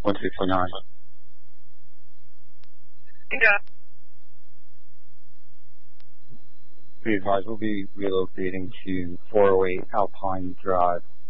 169. Yeah. Be advised, we'll be relocating to 408 Alpine Drive.